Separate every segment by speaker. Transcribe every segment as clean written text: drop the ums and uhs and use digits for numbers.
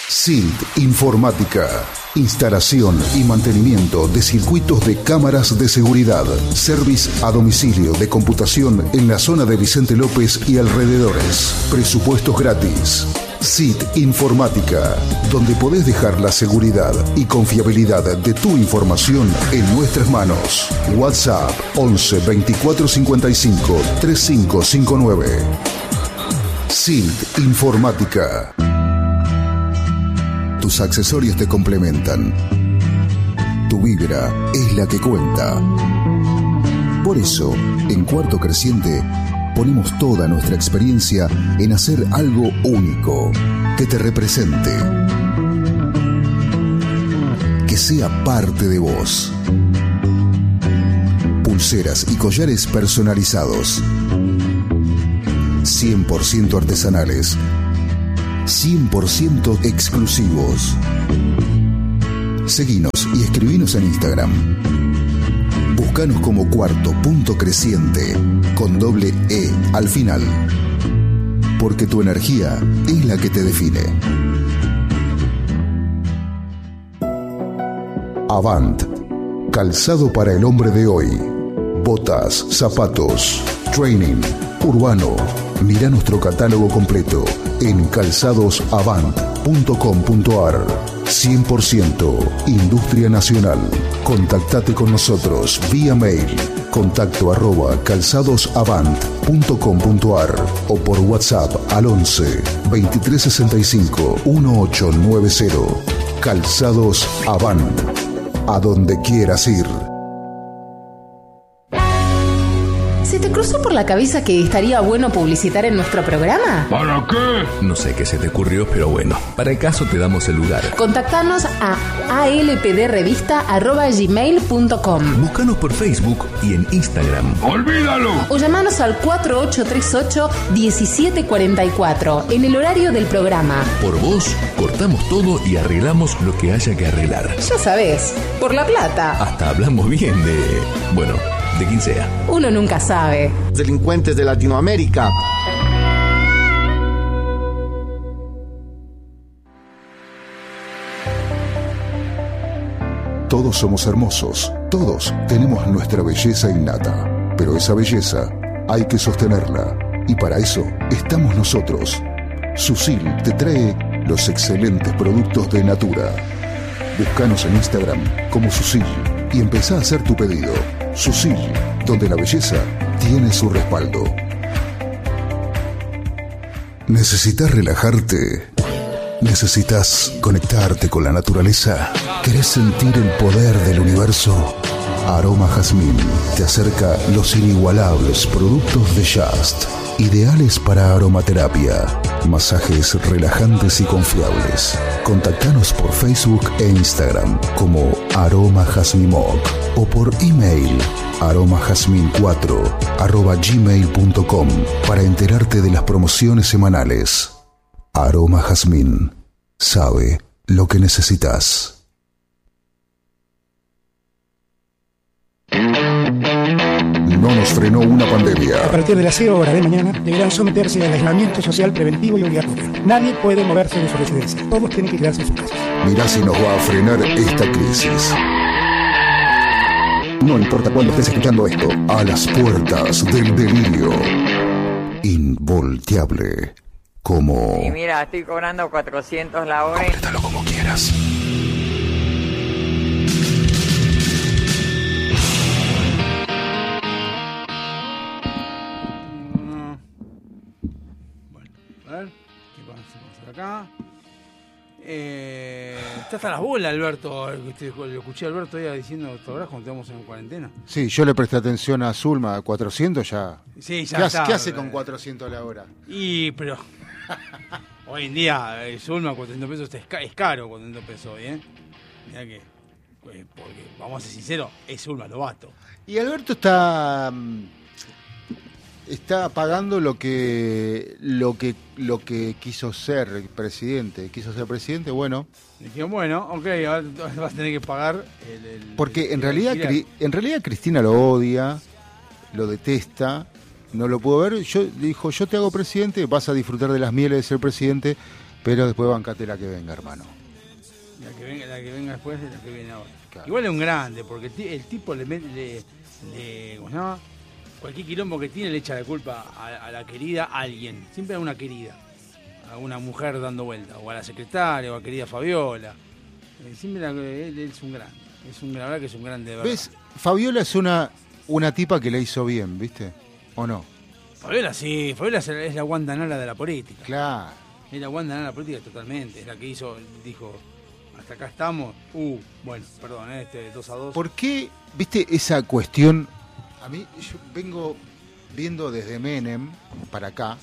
Speaker 1: SILT Informática. Instalación y mantenimiento de circuitos de cámaras de seguridad. Service a domicilio de computación en la zona de Vicente López y alrededores. Presupuestos gratis. SILT Informática, donde podés dejar la seguridad y confiabilidad de tu información en nuestras manos. WhatsApp 11 24 55 3559. SILT Informática. Tus accesorios te complementan. Tu vibra es la que cuenta. Por eso, en Cuarto Creciente, ponemos toda nuestra experiencia en hacer algo único, que te represente, que sea parte de vos. Pulseras y collares personalizados, 100% artesanales, 100% exclusivos. Seguinos y escribinos en Instagram. Búscanos como Cuarto.Creciente con doble E al final. Porque tu energía es la que te define. Avant. Calzado para el hombre de hoy. Botas, zapatos, training, urbano. Mira nuestro catálogo completo en calzadosavant.com.ar. 100% Industria Nacional. Contactate con nosotros vía mail contacto@calzadosavant.com.ar o por WhatsApp al 11 2365 1890. Calzados Avant. A donde quieras ir.
Speaker 2: ¿Se te cruzó por la cabeza que estaría bueno publicitar en nuestro programa?
Speaker 3: ¿Para qué? No sé qué se te ocurrió, pero bueno, para el caso te damos el lugar.
Speaker 2: Contactanos a alpdrevista@gmail.com.
Speaker 3: Búscanos por Facebook y en Instagram. ¡Olvídalo!
Speaker 2: O llamanos al 4838-1744 en el horario del programa.
Speaker 3: Por vos, cortamos todo y arreglamos lo que haya que arreglar.
Speaker 2: Ya sabés, por la plata.
Speaker 3: Hasta hablamos bien de... bueno, de quien sea.
Speaker 2: Uno nunca sabe.
Speaker 4: Delincuentes de Latinoamérica.
Speaker 1: Todos somos hermosos, todos tenemos nuestra belleza innata, pero esa belleza hay que sostenerla y para eso estamos nosotros. Susil te trae los excelentes productos de Natura. Búscanos en Instagram como Susil y empezá a hacer tu pedido. Susil, donde la belleza tiene su respaldo. ¿Necesitas relajarte? ¿Necesitas conectarte con la naturaleza? ¿Querés sentir el poder del universo? Aroma Jazmín te acerca los inigualables productos de Just, ideales para aromaterapia, masajes relajantes y confiables. Contactanos por Facebook e Instagram como Aroma Jazmimoc o por email aromajazmin4@gmail.com para enterarte de las promociones semanales. Aroma Jazmín sabe lo que necesitas. No nos frenó una pandemia.
Speaker 5: A partir de las 0 horas de mañana deberán someterse al aislamiento social preventivo y obligatorio. Nadie puede moverse de su residencia. Todos tienen que quedarse en sus casas.
Speaker 1: Mirá si nos va a frenar esta crisis. No importa cuándo estés escuchando esto. A las puertas del delirio. Involteable. Como...
Speaker 6: Y mira, estoy cobrando 400 la hora.
Speaker 1: Complétalo como quieras.
Speaker 7: A ver, ¿qué pasa acá? Está hasta las bolas, Alberto. Lo escuché a Alberto ya diciendo ¿te acordás cuando estamos en cuarentena?
Speaker 8: Sí, yo le presté atención a Zulma, 400 ya.
Speaker 7: Sí, ya
Speaker 8: ¿Qué hace con 400 a la hora?
Speaker 7: Pero hoy en día Zulma 400 pesos es caro, 400 pesos hoy, ¿eh? Mirá que, porque vamos a ser sinceros, es Zulma Lobato.
Speaker 8: Y Alberto está pagando lo que quiso ser presidente. Quiso ser presidente, bueno.
Speaker 7: Dijeron, bueno, ok, ahora vas a tener que pagar
Speaker 8: porque en realidad Cristina lo odia, lo detesta, no lo pudo ver. Dijo, yo te hago presidente, vas a disfrutar de las mieles de ser presidente, Pero después bancate la que venga, hermano.
Speaker 7: La que venga después es la que viene ahora.
Speaker 8: Claro.
Speaker 7: Igual es un grande, porque el tipo ¿cómo se llama? Cualquier quilombo que tiene le echa la culpa a la querida a alguien. Siempre a una querida. A una mujer dando vuelta. O a la secretaria, o a querida Fabiola. Siempre él es un grande. La verdad que es un grande de verdad.
Speaker 8: ¿Ves? Fabiola es una tipa que le hizo bien, ¿viste? ¿O no?
Speaker 7: Fabiola sí. Fabiola es la Wanda Nara de la política.
Speaker 8: Claro.
Speaker 7: Es la Wanda Nara de la política totalmente. Es la que dijo... Hasta acá estamos. Bueno, perdón, 2-2.
Speaker 8: ¿Por qué, viste, esa cuestión? A mí, yo vengo viendo desde Menem para acá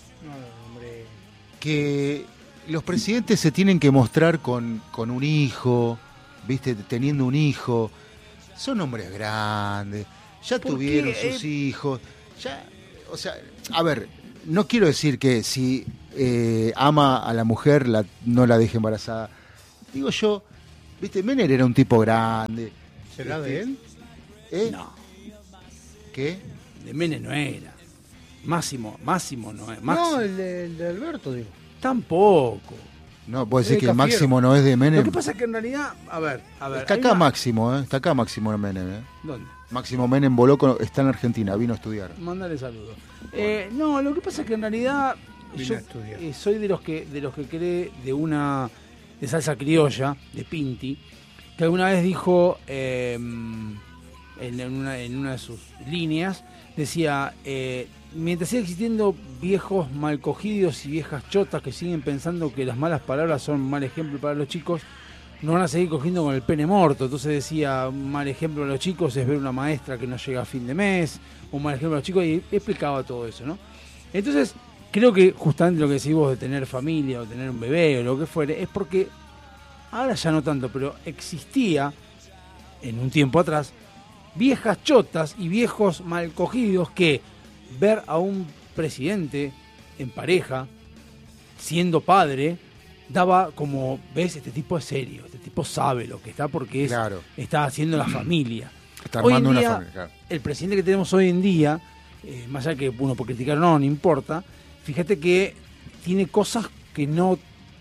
Speaker 8: que los presidentes se tienen que mostrar con un hijo, viste, teniendo un hijo. Son hombres grandes, ya tuvieron sus hijos. Ya, o sea, a ver, no quiero decir que si ama a la mujer no la deje embarazada. Digo yo, viste, Menem era un tipo grande.
Speaker 5: ¿Será de él?
Speaker 7: No.
Speaker 8: ¿Qué?
Speaker 7: De Menem no era. Máximo no es.
Speaker 5: No, el de Alberto, digo.
Speaker 7: Tampoco.
Speaker 8: No, puedo decir
Speaker 5: Es
Speaker 8: que el
Speaker 5: Cafiero.
Speaker 8: Máximo no es de Menem.
Speaker 7: Lo que pasa es que en realidad, a ver.
Speaker 8: Está acá Máximo, está acá Máximo Menem.
Speaker 7: ¿Dónde?
Speaker 8: Máximo Menem está en Argentina, vino a estudiar.
Speaker 7: Mándale saludos. No, lo que pasa es que en realidad
Speaker 5: Vine
Speaker 7: yo
Speaker 5: a estudiar.
Speaker 7: soy de los que cree de salsa criolla, de Pinti, que alguna vez dijo en una de sus líneas, decía, mientras siga existiendo viejos malcogidos y viejas chotas que siguen pensando que las malas palabras son un mal ejemplo para los chicos, no van a seguir cogiendo con el pene muerto. Entonces decía, un mal ejemplo a los chicos es ver una maestra que no llega a fin de mes, un mal ejemplo a los chicos, y explicaba todo eso, ¿no? Entonces, creo que justamente lo que decís vos de tener familia o tener un bebé o lo que fuere, es porque, ahora ya no tanto, pero existía, en un tiempo atrás, viejas chotas y viejos mal cogidos que ver a un presidente en pareja, siendo padre, daba como, ves, este tipo es serio, este tipo sabe lo que está porque
Speaker 8: Claro.
Speaker 7: está haciendo la familia.
Speaker 8: Está
Speaker 7: Hoy en
Speaker 8: armando una
Speaker 7: día,
Speaker 8: familia, claro.
Speaker 7: el presidente que tenemos hoy en día, más allá que uno por criticar no importa, fíjate que tiene cosas que no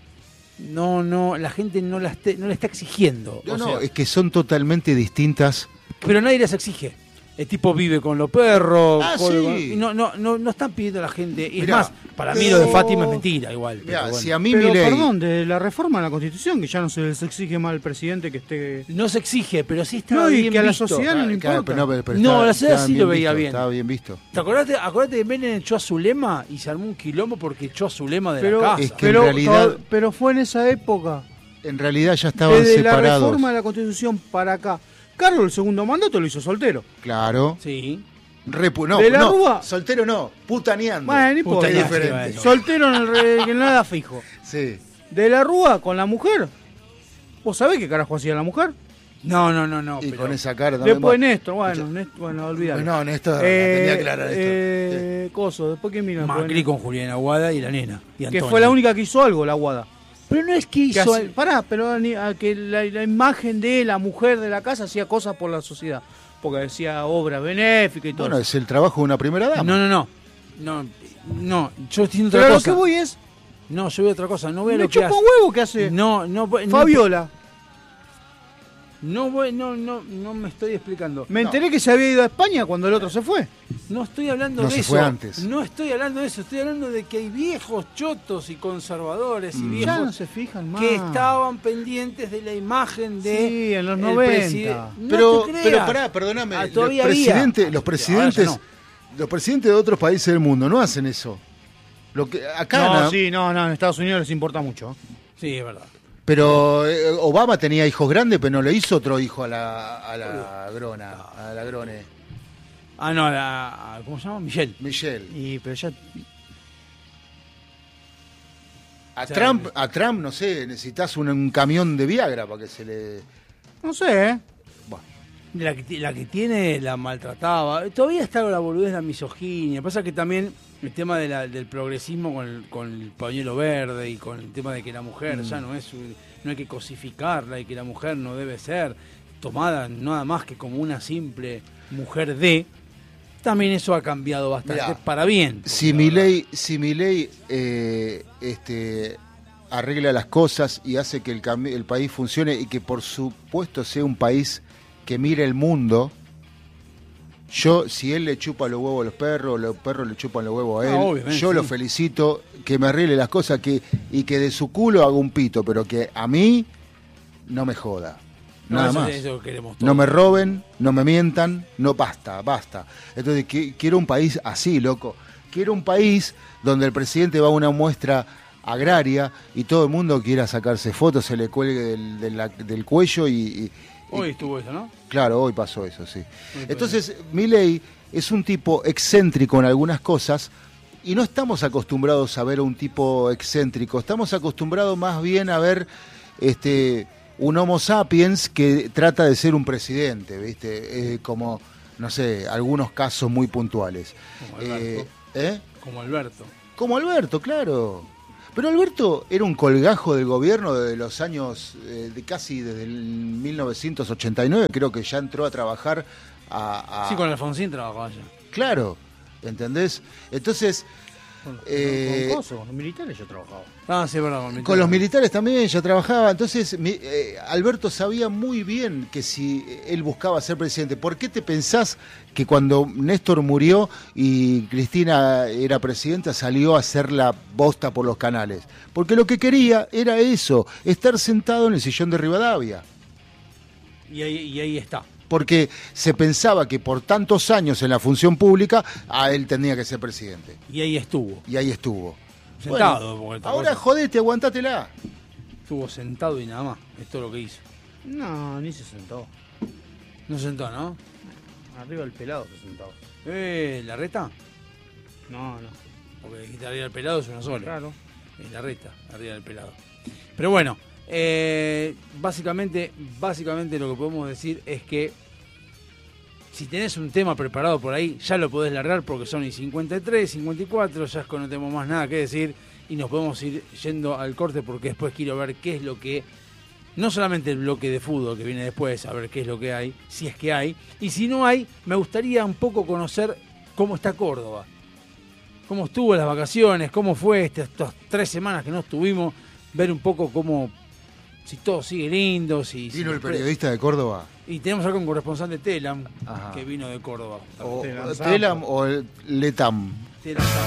Speaker 7: la gente no le está exigiendo.
Speaker 8: No, es que son totalmente distintas.
Speaker 7: Pero nadie las exige. El tipo vive con los perros.
Speaker 8: Sí.
Speaker 7: Y no están pidiendo a la gente. Y
Speaker 8: Mirá,
Speaker 7: es más, para mí lo de Fátima es mentira igual.
Speaker 8: Mirá,
Speaker 7: pero bueno.
Speaker 8: si a mí
Speaker 5: Pero,
Speaker 8: Milei...
Speaker 5: perdón, de la reforma de la Constitución, que ya no se les exige más al presidente que esté...
Speaker 7: No se exige, pero sí está
Speaker 5: No, y
Speaker 7: bien
Speaker 5: que a la
Speaker 7: visto.
Speaker 5: sociedad no le
Speaker 8: Claro,
Speaker 5: importa.
Speaker 8: pero
Speaker 7: No,
Speaker 8: estaba-
Speaker 7: la sociedad
Speaker 8: estaba
Speaker 7: sí lo veía
Speaker 8: visto,
Speaker 7: bien.
Speaker 8: Estaba bien visto.
Speaker 7: ¿Te acordate que Menem echó a Zulema y se armó un quilombo porque echó a Zulema de
Speaker 5: Pero,
Speaker 7: la casa?
Speaker 8: es que en realidad-
Speaker 5: pero fue en esa época.
Speaker 8: En realidad ya estaban
Speaker 5: Desde la
Speaker 8: separados.
Speaker 5: reforma de la Constitución para acá. Carlos el segundo mandato lo hizo soltero.
Speaker 8: Claro.
Speaker 7: Sí.
Speaker 5: De la Rúa.
Speaker 8: Soltero no, putaneando.
Speaker 5: Bueno, no importa.
Speaker 8: Es diferente.
Speaker 5: Soltero que no era fijo.
Speaker 8: Sí.
Speaker 5: De la Rúa con la mujer. ¿Vos sabés qué carajo hacía la mujer?
Speaker 7: No.
Speaker 8: Y
Speaker 7: pero-
Speaker 8: con esa cara también.
Speaker 5: Después Néstor, bueno, olvídalo.
Speaker 8: No, Néstor, tenía clara
Speaker 5: Néstor. Coso, después quién vino.
Speaker 7: Macri con Julián Aguada y la nena. Y
Speaker 5: Que
Speaker 7: Antonio.
Speaker 5: fue la única que hizo algo, la Guada.
Speaker 7: Pero no es que
Speaker 5: Que
Speaker 7: hizo...
Speaker 5: pero que la imagen de la mujer de la casa hacía cosas por la sociedad. Porque decía obra benéfica y todo.
Speaker 8: Bueno, es el trabajo de una primera dama.
Speaker 7: No, yo estoy haciendo
Speaker 5: Pero
Speaker 7: otra
Speaker 5: a lo
Speaker 7: cosa.
Speaker 5: que voy es,
Speaker 7: No, yo veo otra cosa. No veo
Speaker 5: me
Speaker 7: lo que
Speaker 5: chupa
Speaker 7: hace.
Speaker 5: un huevo que hace
Speaker 7: No,
Speaker 5: Fabiola.
Speaker 7: No me estoy explicando.
Speaker 5: Me enteré que se había ido a España cuando el otro se fue.
Speaker 7: No estoy hablando
Speaker 8: No,
Speaker 7: de
Speaker 8: se
Speaker 7: eso.
Speaker 8: fue antes.
Speaker 7: No estoy hablando de eso. Estoy hablando de que hay viejos chotos y conservadores y
Speaker 5: Ya
Speaker 7: viejos
Speaker 5: no se fijan más.
Speaker 7: que estaban pendientes de la imagen de
Speaker 5: Sí, en los
Speaker 7: el
Speaker 5: 90.
Speaker 7: presidente. No
Speaker 8: Pero,
Speaker 7: te creas.
Speaker 8: pero pará, perdóname.
Speaker 7: Ah,
Speaker 8: los
Speaker 7: todavía
Speaker 8: presidentes,
Speaker 7: había.
Speaker 8: los presidentes,
Speaker 7: Ahora ya
Speaker 8: los presidentes de otros países del mundo no hacen eso. Lo que acá
Speaker 5: No, en Estados Unidos les importa mucho.
Speaker 7: Sí, es verdad.
Speaker 8: Pero Obama tenía hijos grandes, pero no le hizo otro hijo a la Grone.
Speaker 7: Ah, no, ¿cómo se llama?
Speaker 8: Michelle.
Speaker 5: Pero ya
Speaker 8: A Trump, no sé, necesitas un camión de Viagra para que se le...
Speaker 5: no sé,
Speaker 7: La que tiene la maltrataba. Todavía está la boludez, la misoginia. Pasa que también el tema del progresismo con el pañuelo verde y con el tema de que la mujer ya no hay que cosificarla y que la mujer no debe ser tomada nada más que como una simple mujer de. También eso ha cambiado bastante.
Speaker 8: Mirá,
Speaker 7: para bien.
Speaker 8: Si Milei arregla las cosas y hace que el país funcione y que por supuesto sea un país que mire el mundo. Si él le chupa los huevos a los perros le chupan los huevos a él, yo lo felicito, que me arregle las cosas y que de su culo haga un pito, pero que a mí no me joda. Nada más. No me roben, no me mientan, no basta. Entonces quiero un país así, loco. Quiero un país donde el presidente va a una muestra agraria y todo el mundo quiera sacarse fotos, se le cuelgue del cuello y
Speaker 7: hoy estuvo eso, ¿no?
Speaker 8: Claro, hoy pasó eso, sí. Entonces, Milei es un tipo excéntrico en algunas cosas y no estamos acostumbrados a ver a un tipo excéntrico. Estamos acostumbrados más bien a ver un Homo sapiens que trata de ser un presidente, ¿viste? Como, no sé, algunos casos muy puntuales.
Speaker 7: Como Alberto.
Speaker 8: Como Alberto, claro. Pero Alberto era un colgajo del gobierno de los años, casi desde el 1989, creo que ya entró a trabajar
Speaker 7: Sí, con Alfonsín trabajaba ya.
Speaker 8: Claro, ¿entendés? Entonces...
Speaker 9: con los militares yo trabajaba.
Speaker 7: Ah, sí, verdad.
Speaker 8: Con los militares también ya trabajaba. Entonces, Alberto sabía muy bien que si él buscaba ser presidente, ¿por qué te pensás que cuando Néstor murió y Cristina era presidenta salió a hacer la bosta por los canales? Porque lo que quería era eso, estar sentado en el sillón de Rivadavia.
Speaker 7: Y ahí está.
Speaker 8: Porque se pensaba que por tantos años en la función pública, a él tenía que ser presidente.
Speaker 7: Y ahí estuvo.
Speaker 8: Sentado. Bueno, ahora jodete, aguantátela.
Speaker 7: Estuvo sentado y nada más. Es todo lo que hizo.
Speaker 9: No, ni se sentó.
Speaker 7: No se sentó, ¿no?
Speaker 9: Arriba del pelado se sentó.
Speaker 7: ¿La reta?
Speaker 9: No.
Speaker 7: Porque dijiste arriba del pelado es una sola.
Speaker 9: Claro.
Speaker 7: La reta, arriba del pelado. Pero bueno, básicamente lo que podemos decir es que si tenés un tema preparado por ahí, ya lo podés largar porque son y 53, 54, ya no tenemos más nada que decir y nos podemos ir yendo al corte porque después quiero ver qué es lo que, no solamente el bloque de fútbol que viene después, a ver qué es lo que hay, si es que hay, y si no hay, me gustaría un poco conocer cómo está Córdoba, cómo estuvo las vacaciones, cómo fue estas 3 semanas que no estuvimos, ver un poco cómo, si todo sigue lindo,
Speaker 8: ¿Vino el periodista de Córdoba?
Speaker 7: Y tenemos acá un corresponsal de Telam,
Speaker 8: Ajá,
Speaker 7: que vino de Córdoba.
Speaker 8: Telam o Letam.